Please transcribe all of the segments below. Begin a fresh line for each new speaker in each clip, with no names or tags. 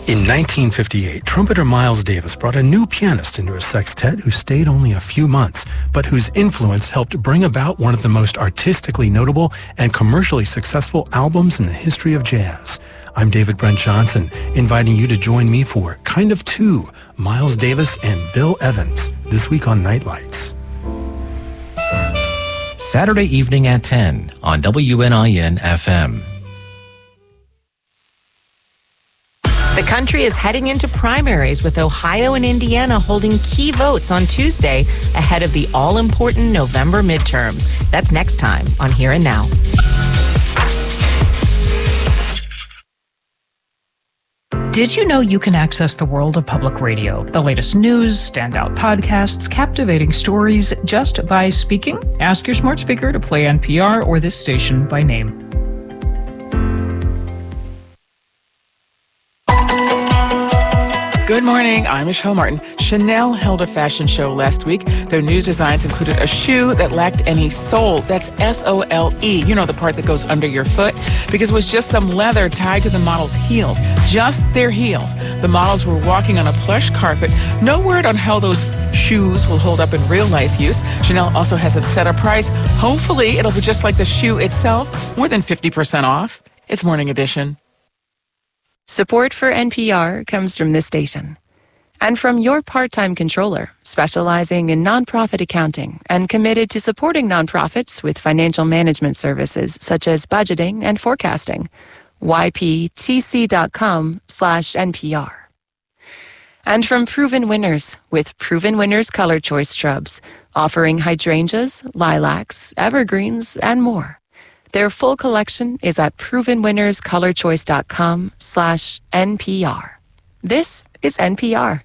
In 1958, trumpeter Miles Davis brought a new pianist into a sextet who stayed only a few months, but whose influence helped bring about one of the most artistically notable and commercially successful albums in the history of jazz. I'm David Brent Johnson, inviting you to join me for Kind of Two, Miles Davis and Bill Evans, this week on Nightlights.
Saturday evening at 10 on WNIN FM.
The country is heading into primaries with Ohio and Indiana holding key votes on Tuesday ahead of the all-important November midterms. That's next time on Here and Now.
Did you know you can access the world of public radio? The latest news, standout podcasts, captivating stories just by speaking? Ask your smart speaker to play NPR or this station by name.
Good morning, I'm Michelle Martin. Chanel held a fashion show last week. Their new designs included a shoe that lacked any sole. That's S-O-L-E. You know, the part that goes under your foot, because it was just some leather tied to the model's heels. Just their heels. The models were walking on a plush carpet. No word on how those shoes will hold up in real life use. Chanel also hasn't set a price. Hopefully, it'll be just like the shoe itself, more than 50% off. It's Morning Edition.
Support for NPR comes from this station and from your part-time controller, specializing in nonprofit accounting and committed to supporting nonprofits with financial management services such as budgeting and forecasting. yptc.com/NPR. And from Proven Winners with Proven Winners Color Choice Shrubs, offering hydrangeas, lilacs, evergreens, and more. Their full collection is at provenwinnerscolorchoice.com/NPR. This is NPR.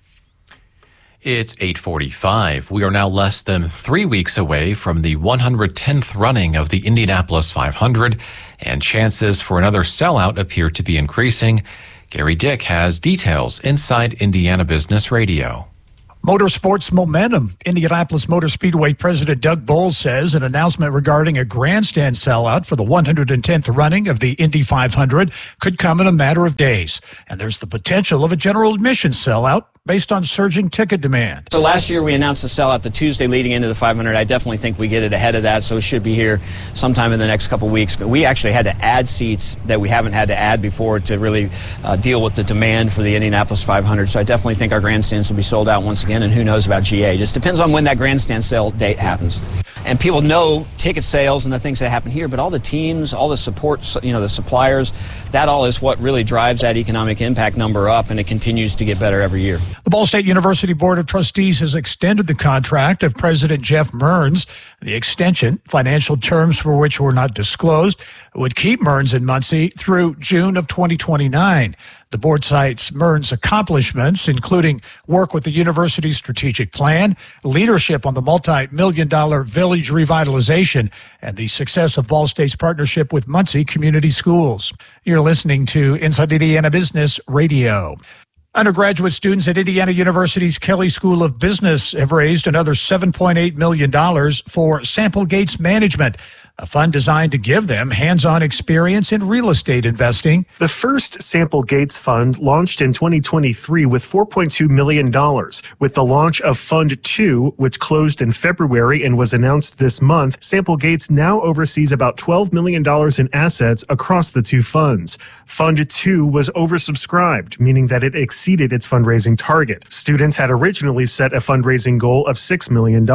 It's 8:45. We are now less than 3 weeks away from the 110th running of the Indianapolis 500, and chances for another sellout appear to be increasing. Gary Dick has details inside Indiana Business Radio.
Motorsports momentum. Indianapolis Motor Speedway President Doug Boles says an announcement regarding a grandstand sellout for the 110th running of the Indy 500 could come in a matter of days. And there's the potential of a general admission sellout based on surging ticket demand.
So last year we announced the sellout the Tuesday leading into the 500. I definitely think we get it ahead of that, so it should be here sometime in the next couple weeks. But we actually had to add seats that we haven't had to add before to really deal with the demand for the Indianapolis 500. So I definitely think our grandstands will be sold out once again, and who knows about GA. Just depends on when that grandstand sale date happens. And people know ticket sales and the things that happen here, but all the teams, all the support, the suppliers, that all is what really drives that economic impact number up, and it continues to get better every year.
The Ball State University Board of Trustees has extended the contract of President Jeff Mearns. The extension, financial terms for which were not disclosed, would keep Mearns in Muncie through June of 2029. The board cites Mearns' accomplishments, including work with the university's strategic plan, leadership on the multi-million-dollar village revitalization, and the success of Ball State's partnership with Muncie Community Schools. You're listening to Inside Indiana Business Radio. Undergraduate students at Indiana University's Kelley School of Business have raised another $7.8 million for Sample Gates Management, a fund designed to give them hands-on experience in real estate investing.
The first Sample Gates Fund launched in 2023 with $4.2 million. With the launch of Fund 2, which closed in February and was announced this month, Sample Gates now oversees about $12 million in assets across the two funds. Fund 2 was oversubscribed, meaning that it exceeded its fundraising target. Students had originally set a fundraising goal of $6 million.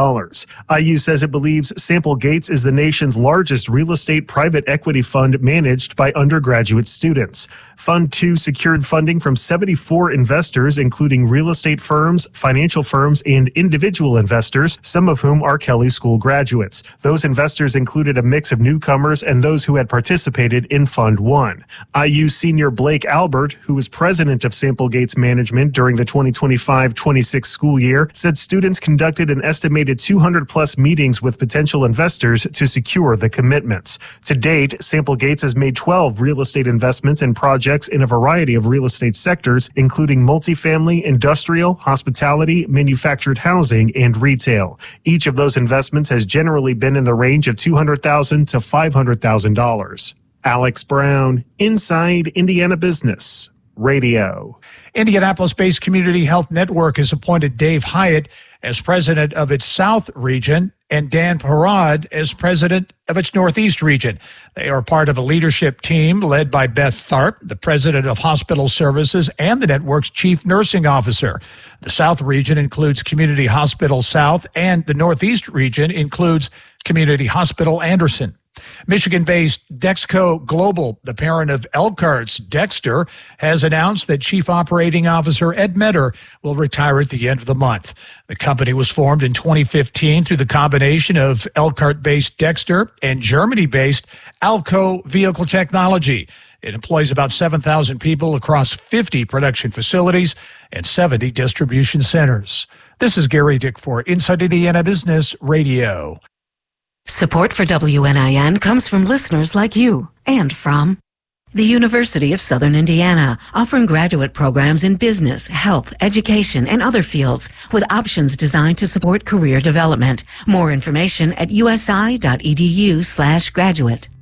IU says it believes Sample Gates is the nation's largest real estate private equity fund managed by undergraduate students. Fund 2 secured funding from 74 investors, including real estate firms, financial firms, and individual investors, some of whom are Kelley School graduates. Those investors included a mix of newcomers and those who had participated in Fund 1. IU senior Blake Albert, who was president of Sample Gates Management during the 2025-26 school year, said students conducted an estimated 200-plus meetings with potential investors to secure the commitments. To date, Sample Gates has made 12 real estate investments in projects in a variety of real estate sectors, including multifamily, industrial, hospitality, manufactured housing, and retail. Each of those investments has generally been in the range of $200,000 to $500,000. Alex Brown, Inside Indiana Business. Radio.
Indianapolis-based Community Health Network has appointed Dave Hyatt as president of its South region and Dan Parad as president of its Northeast region. They are part of a leadership team led by Beth Tharp, the president of Hospital Services and the network's chief nursing officer. The South region includes Community Hospital South, and the Northeast region includes Community Hospital Anderson. Michigan-based Dexco Global, the parent of Elkhart's Dexter, has announced that Chief Operating Officer Ed Metter will retire at the end of the month. The company was formed in 2015 through the combination of Elkhart-based Dexter and Germany-based Alco Vehicle Technology. It employs about 7,000 people across 50 production facilities and 70 distribution centers. This is Gary Dick for Inside Indiana Business Radio.
Support for WNIN comes from listeners like you and from the University of Southern Indiana, offering graduate programs in business, health, education, and other fields with options designed to support career development. More information at usi.edu/graduate.